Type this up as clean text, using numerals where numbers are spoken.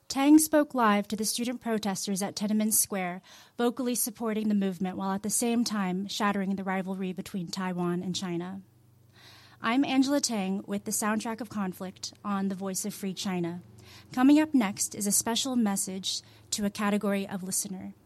Tang spoke live to the student protesters at Tiananmen Square, vocally supporting the movement while at the same time shattering the rivalry between Taiwan and China. I'm Angela Tang with the Soundtrack of Conflict on The Voice of Free China. Coming up next is a special message to a category of listener.